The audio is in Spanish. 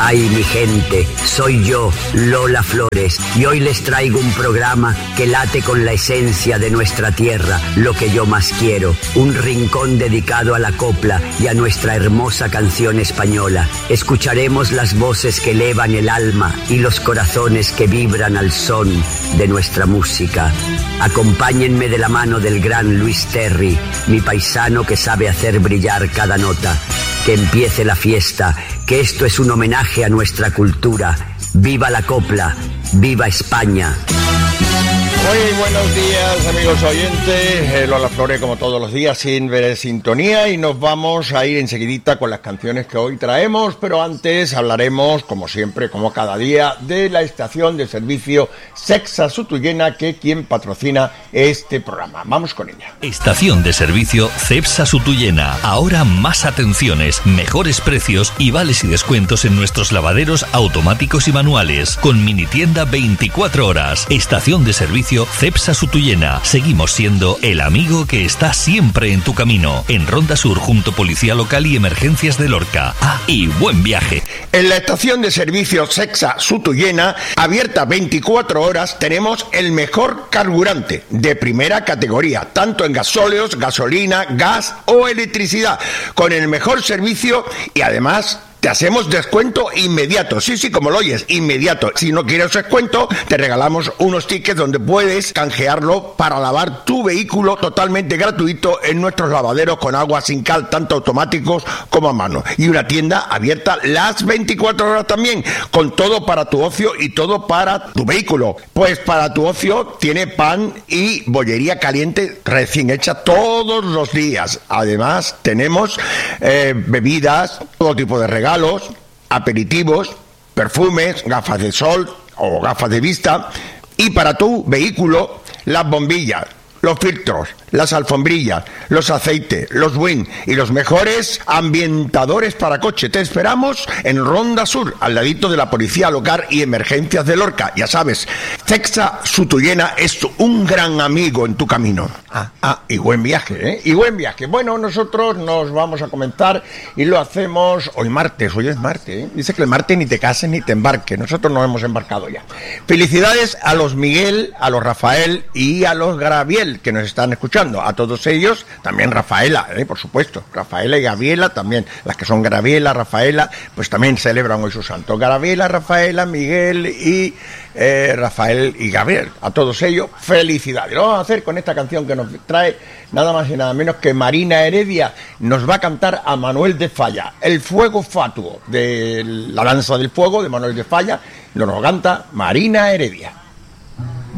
Ay, mi gente, soy yo, Lola Flores, y hoy les traigo un programa que late con la esencia de nuestra tierra, lo que yo más quiero, un rincón dedicado a la copla y a nuestra hermosa canción española. Escucharemos las voces que elevan el alma y los corazones que vibran al son de nuestra música. Acompáñenme de la mano del gran Luis Terry, mi paisano que sabe hacer brillar cada nota. Que empiece la fiesta, que esto es un homenaje a nuestra cultura. ¡Viva la copla! ¡Viva España! Muy buenos días, amigos oyentes. Lola Flores, como todos los días, sin ver en sintonía, y nos vamos a ir enseguidita con las canciones que hoy traemos, pero antes hablaremos, como siempre, como cada día, de la estación de servicio Cepsa Sutuyena, que quien patrocina este programa. Vamos con ella. Estación de servicio Cepsa Sutuyena. Ahora más atenciones, mejores precios y vales y descuentos en nuestros lavaderos automáticos y manuales, con mini tienda 24 horas. Estación de servicio Cepsa Sutuyena. Seguimos siendo el amigo que está siempre en tu camino. En Ronda Sur, junto Policía Local y Emergencias de Lorca. Y buen viaje. En la estación de servicio Cepsa Sutuyena, abierta 24 horas, tenemos el mejor carburante de primera categoría, tanto en gasóleos, gasolina, gas o electricidad, con el mejor servicio y además te hacemos descuento inmediato. Sí, como lo oyes, inmediato. Si no quieres descuento, te regalamos unos tickets donde puedes canjearlo para lavar tu vehículo totalmente gratuito en nuestros lavaderos con agua sin cal, tanto automáticos como a mano. Y una tienda abierta las 24 horas también, con todo para tu ocio y todo para tu vehículo. Pues para tu ocio tiene pan y bollería caliente recién hecha todos los días. Además, tenemos bebidas, todo tipo de regalos, aperitivos, perfumes, gafas de sol o gafas de vista, y para tu vehículo las bombillas, los filtros, las alfombrillas, los aceites, los WIN y los mejores ambientadores para coche. Te esperamos en Ronda Sur, al ladito de la Policía Local y Emergencias de Lorca. Ya sabes, Cepsa Sutuyena es un gran amigo en tu camino. Y buen viaje, ¿eh? Y buen viaje. Bueno, nosotros nos vamos a comentar y lo hacemos hoy martes. Hoy es martes, ¿eh? Dice que el martes ni te cases ni te embarques. Nosotros nos hemos embarcado ya. Felicidades a los Miguel, a los Rafael y a los Gabriel que nos están escuchando. A todos ellos, también Rafaela, por supuesto, Rafaela y Gabriela también, las que son Gabriela, Rafaela, pues también celebran hoy su santo. Gabriela, Rafaela, Miguel y Rafael y Gabriel, a todos ellos, felicidades. Lo vamos a hacer con esta canción que nos trae nada más y nada menos que Marina Heredia. Nos va a cantar a Manuel de Falla, el fuego fatuo de la danza del fuego de Manuel de Falla, nos lo canta Marina Heredia.